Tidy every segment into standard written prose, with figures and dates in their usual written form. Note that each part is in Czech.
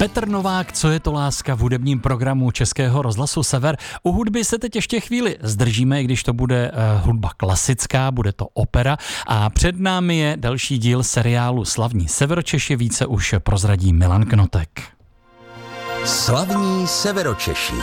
Petr Novák, Co je to láska v hudebním programu Českého rozhlasu Sever. U hudby se teď ještě chvíli zdržíme, i když to bude hudba klasická, bude to opera a před námi je další díl seriálu Slavní Severočeši, více už prozradí Milan Knotek. Slavní Severočeši.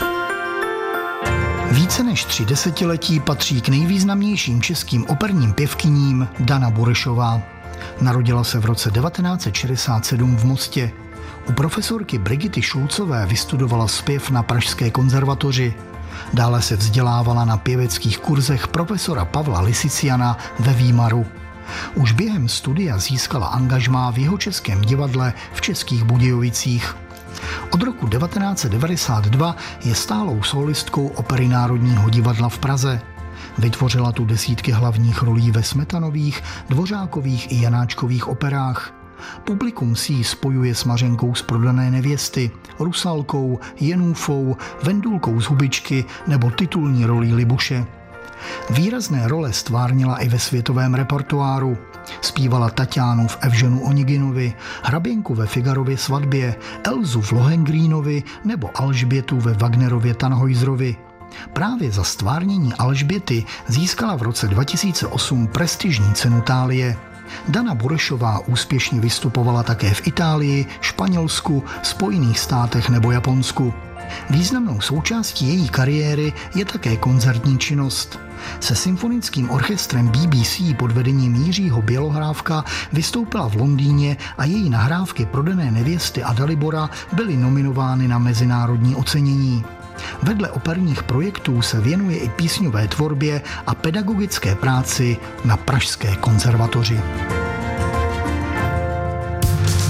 Více než 3 desetiletí patří k nejvýznamnějším českým operním pěvkyním Dana Burešová. Narodila se v roce 1967 v Mostě. U profesorky Brigity Šulcové vystudovala zpěv na Pražské konzervatoři. Dále se vzdělávala na pěveckých kurzech profesora Pavla Lisiciana ve Výmaru. Už během studia získala angažmá v Jihočeském divadle v Českých Budějovicích. Od roku 1992 je stálou solistkou Opery Národního divadla v Praze. Vytvořila tu desítky hlavních rolí ve Smetanových, Dvořákových i Janáčkových operách. Publikum si ji spojuje s Mařenkou z Prodané nevěsty, Rusalkou, Jenůfou, Vendulkou z Hubičky nebo titulní rolí Libuše. Výrazné role stvárnila i ve světovém repertoáru. Zpívala Tatiánu v Evženu Oneginovi, Hraběnku ve Figarově svatbě, Elzu v Lohengrínovi nebo Alžbětu ve Wagnerově Tannhäuserovi. Právě za stvárnění Alžběty získala v roce 2008 prestižní cenu Thálie. Dana Burešová úspěšně vystupovala také v Itálii, Španělsku, Spojených státech nebo Japonsku. Významnou součástí její kariéry je také koncertní činnost. Se symfonickým orchestrem BBC pod vedením Jiřího Bělohrávka vystoupila v Londýně a její nahrávky Prodané nevěsty a Dalibora byly nominovány na mezinárodní ocenění. Vedle operních projektů se věnuje i písňové tvorbě a pedagogické práci na Pražské konzervatoři.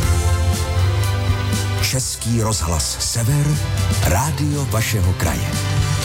Český rozhlas Sever, rádio vašeho kraje.